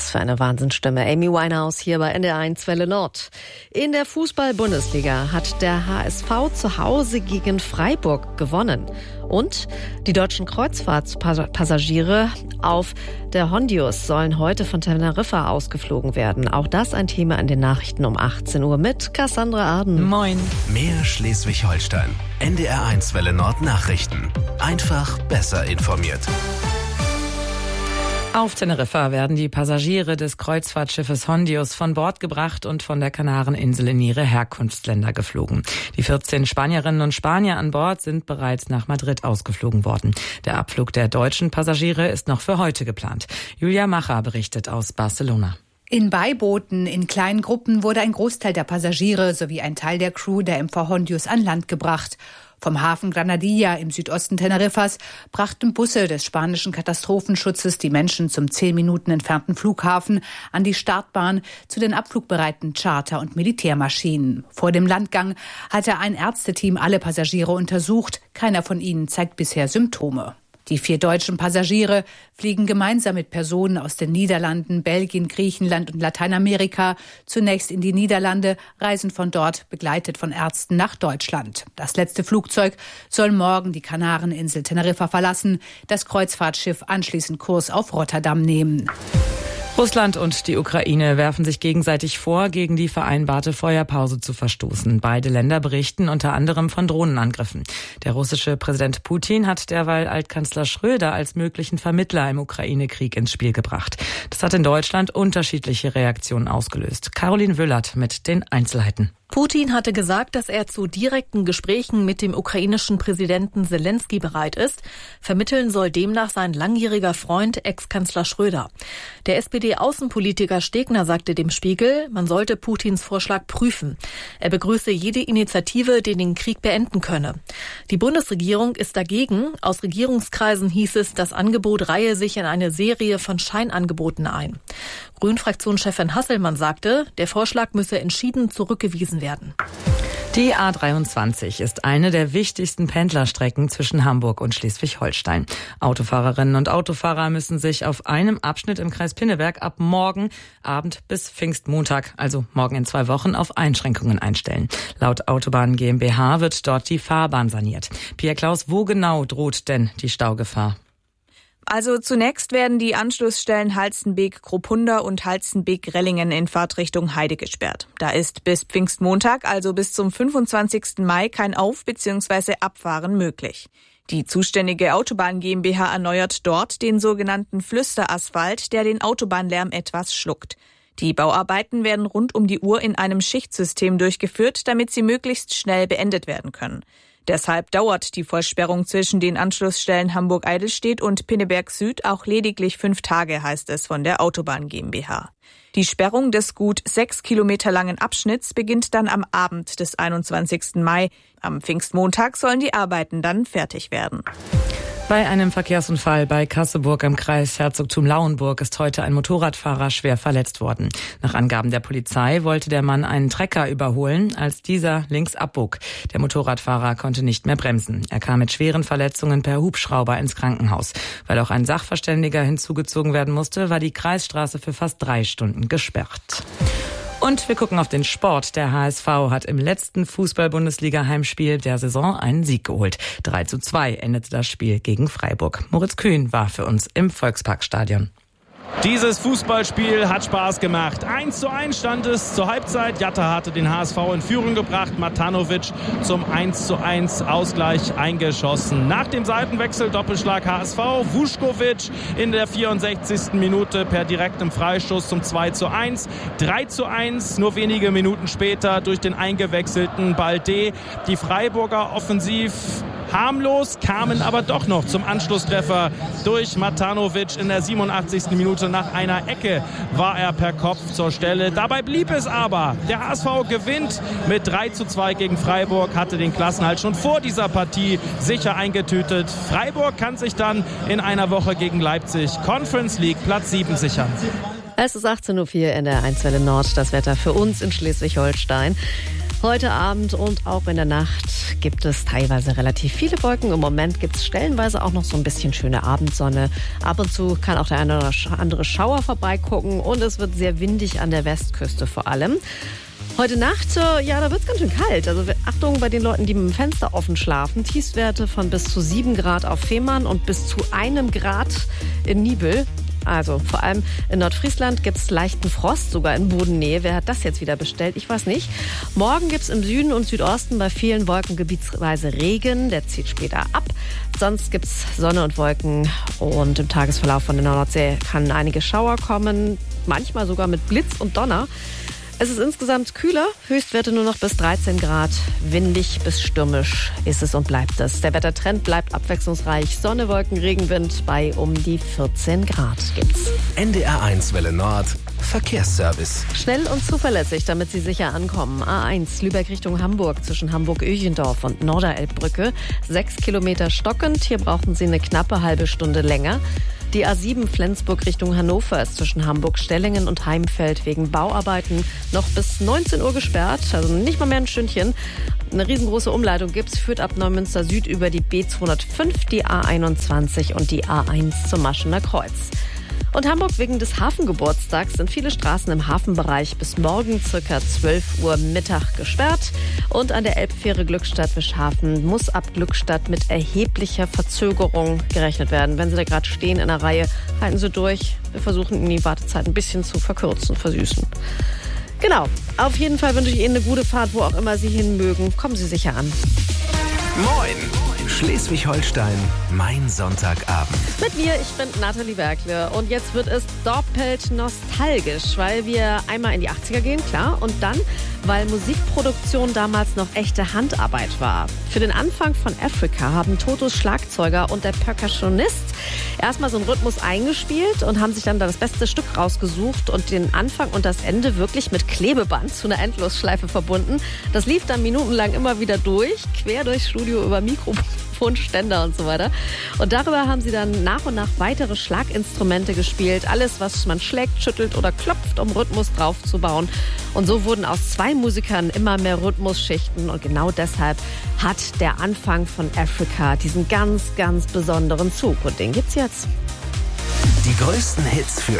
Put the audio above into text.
Was für eine Wahnsinnsstimme. Amy Winehouse hier bei NDR1 Welle Nord. In der Fußball-Bundesliga hat der HSV zu Hause gegen Freiburg gewonnen. Und die deutschen Kreuzfahrtpassagiere auf der Hondius sollen heute von Teneriffa ausgeflogen werden. Auch das ein Thema in den Nachrichten um 18 Uhr mit Cassandra Arden. Moin. Mehr Schleswig-Holstein. NDR1 Welle Nord Nachrichten. Einfach besser informiert. Auf Teneriffa werden die Passagiere des Kreuzfahrtschiffes Hondius von Bord gebracht und von der Kanareninsel in ihre Herkunftsländer geflogen. Die 14 Spanierinnen und Spanier an Bord sind bereits nach Madrid ausgeflogen worden. Der Abflug der deutschen Passagiere ist noch für heute geplant. Julia Macher berichtet aus Barcelona. In Beibooten in kleinen Gruppen wurde ein Großteil der Passagiere sowie ein Teil der Crew der MV Hondius an Land gebracht. Vom Hafen Granadilla im Südosten Teneriffas brachten Busse des spanischen Katastrophenschutzes die Menschen zum 10 Minuten entfernten Flughafen an die Startbahn zu den abflugbereiten Charter- und Militärmaschinen. Vor dem Landgang hatte ein Ärzteteam alle Passagiere untersucht. Keiner von ihnen zeigt bisher Symptome. Die 4 deutschen Passagiere fliegen gemeinsam mit Personen aus den Niederlanden, Belgien, Griechenland und Lateinamerika zunächst in die Niederlande, reisen von dort begleitet von Ärzten nach Deutschland. Das letzte Flugzeug soll morgen die Kanareninsel Teneriffa verlassen, das Kreuzfahrtschiff anschließend Kurs auf Rotterdam nehmen. Russland und die Ukraine werfen sich gegenseitig vor, gegen die vereinbarte Feuerpause zu verstoßen. Beide Länder berichten unter anderem von Drohnenangriffen. Der russische Präsident Putin hat derweil Altkanzler Schröder als möglichen Vermittler im Ukraine-Krieg ins Spiel gebracht. Das hat in Deutschland unterschiedliche Reaktionen ausgelöst. Caroline Wüllert mit den Einzelheiten. Putin hatte gesagt, dass er zu direkten Gesprächen mit dem ukrainischen Präsidenten Selenskyj bereit ist. Vermitteln soll demnach sein langjähriger Freund, Ex-Kanzler Schröder. Der SPD-Außenpolitiker Stegner sagte dem Spiegel, man sollte Putins Vorschlag prüfen. Er begrüße jede Initiative, die den Krieg beenden könne. Die Bundesregierung ist dagegen. Aus Regierungskreisen hieß es, das Angebot reihe sich in eine Serie von Scheinangeboten ein. Grünen-Fraktionschefin Hasselmann sagte, der Vorschlag müsse entschieden zurückgewiesen werden. Die A23 ist eine der wichtigsten Pendlerstrecken zwischen Hamburg und Schleswig-Holstein. Autofahrerinnen und Autofahrer müssen sich auf einem Abschnitt im Kreis Pinneberg ab morgen Abend bis Pfingstmontag, also morgen in 2 Wochen, auf Einschränkungen einstellen. Laut Autobahn GmbH wird dort die Fahrbahn saniert. Pierre Klaus, wo genau droht denn die Staugefahr? Also zunächst werden die Anschlussstellen Halstenbek-Kropunda und Halstenbek-Rellingen in Fahrtrichtung Heide gesperrt. Da ist bis Pfingstmontag, also bis zum 25. Mai, kein Auf- bzw. Abfahren möglich. Die zuständige Autobahn GmbH erneuert dort den sogenannten Flüsterasphalt, der den Autobahnlärm etwas schluckt. Die Bauarbeiten werden rund um die Uhr in einem Schichtsystem durchgeführt, damit sie möglichst schnell beendet werden können. Deshalb dauert die Vollsperrung zwischen den Anschlussstellen Hamburg-Eidelstedt und Pinneberg Süd auch lediglich 5 Tage, heißt es von der Autobahn GmbH. Die Sperrung des gut 6 Kilometer langen Abschnitts beginnt dann am Abend des 21. Mai. Am Pfingstmontag sollen die Arbeiten dann fertig werden. Bei einem Verkehrsunfall bei Kasseburg im Kreis Herzogtum Lauenburg ist heute ein Motorradfahrer schwer verletzt worden. Nach Angaben der Polizei wollte der Mann einen Trecker überholen, als dieser links abbog. Der Motorradfahrer konnte nicht mehr bremsen. Er kam mit schweren Verletzungen per Hubschrauber ins Krankenhaus. Weil auch ein Sachverständiger hinzugezogen werden musste, war die Kreisstraße für fast 3 Stunden gesperrt. Und wir gucken auf den Sport. Der HSV hat im letzten Fußball-Bundesliga-Heimspiel der Saison einen Sieg geholt. 3:2 endete das Spiel gegen Freiburg. Moritz Kühn war für uns im Volksparkstadion. Dieses Fußballspiel hat Spaß gemacht. 1:1 stand es zur Halbzeit. Jatta hatte den HSV in Führung gebracht. Matanovic zum 1:1 Ausgleich eingeschossen. Nach dem Seitenwechsel Doppelschlag HSV. Vuskovic in der 64. Minute per direktem Freistoß zum 2:1. 3:1 nur wenige Minuten später durch den eingewechselten Balde. Die Freiburger offensiv harmlos, kamen aber doch noch zum Anschlusstreffer durch Matanovic in der 87. Minute. Nach einer Ecke war er per Kopf zur Stelle. Dabei blieb es aber. Der HSV gewinnt mit 3:2 gegen Freiburg, hatte den Klassenerhalt schon vor dieser Partie sicher eingetütet. Freiburg kann sich dann in einer Woche gegen Leipzig Conference League Platz 7 sichern. Es ist 18:04 Uhr in der 1 Welle Nord. Das Wetter für uns in Schleswig-Holstein. Heute Abend und auch in der Nacht gibt es teilweise relativ viele Wolken. Im Moment gibt es stellenweise auch noch so ein bisschen schöne Abendsonne. Ab und zu kann auch der eine oder andere Schauer vorbeigucken und es wird sehr windig an der Westküste vor allem. Heute Nacht, da wird es ganz schön kalt. Also Achtung bei den Leuten, die mit dem Fenster offen schlafen. Tiefstwerte von bis zu 7 Grad auf Fehmarn und bis zu 1 Grad in Nibel. Also vor allem in Nordfriesland gibt es leichten Frost, sogar in Bodennähe. Wer hat das jetzt wieder bestellt? Ich weiß nicht. Morgen gibt es im Süden und Südosten bei vielen Wolken gebietsweise Regen. Der zieht später ab. Sonst gibt es Sonne und Wolken und im Tagesverlauf von der Nordsee kann einige Schauer kommen. Manchmal sogar mit Blitz und Donner. Es ist insgesamt kühler, Höchstwerte nur noch bis 13 Grad. Windig bis stürmisch ist es und bleibt es. Der Wettertrend bleibt abwechslungsreich. Sonne, Wolken, Regenwind bei um die 14 Grad gibt's. NDR1 Welle Nord, Verkehrsservice. Schnell und zuverlässig, damit Sie sicher ankommen. A1 Lübeck Richtung Hamburg zwischen Hamburg-Öchendorf und Norderelbbrücke. 6 Kilometer stockend, hier brauchen Sie eine knappe halbe Stunde länger. Die A7 Flensburg Richtung Hannover ist zwischen Hamburg-Stellingen und Heimfeld wegen Bauarbeiten noch bis 19 Uhr gesperrt, also nicht mal mehr ein Stündchen. Eine riesengroße Umleitung gibt's, führt ab Neumünster Süd über die B205, die A21 und die A1 zum Maschener Kreuz. Und Hamburg wegen des Hafengeburtstags sind viele Straßen im Hafenbereich bis morgen ca. 12 Uhr Mittag gesperrt. Und an der Elbfähre Glückstadt-Wischhafen muss ab Glückstadt mit erheblicher Verzögerung gerechnet werden. Wenn Sie da gerade stehen in der Reihe, halten Sie durch. Wir versuchen Ihnen die Wartezeit ein bisschen zu verkürzen, versüßen. Genau, auf jeden Fall wünsche ich Ihnen eine gute Fahrt, wo auch immer Sie hin mögen. Kommen Sie sicher an. Moin! Schleswig-Holstein, mein Sonntagabend. Mit mir, ich bin Nathalie Bergle und jetzt wird es doppelt nostalgisch, weil wir einmal in die 80er gehen, klar, und dann, weil Musikproduktion damals noch echte Handarbeit war. Für den Anfang von Africa haben Totos Schlagzeuger und der Percussionist erstmal so einen Rhythmus eingespielt und haben sich dann das beste Stück rausgesucht und den Anfang und das Ende wirklich mit Klebeband zu einer Endlosschleife verbunden. Das lief dann minutenlang immer wieder durch, quer durchs Studio über Mikrofonständer und so weiter. Und darüber haben sie dann nach und nach weitere Schlaginstrumente gespielt. Alles, was man schlägt, schüttelt oder klopft, um Rhythmus draufzubauen. Und so wurden aus 2 Musikern immer mehr Rhythmusschichten. Und genau deshalb hat der Anfang von Africa diesen ganz, ganz besonderen Zug. Und den gibt's jetzt. Die größten Hits für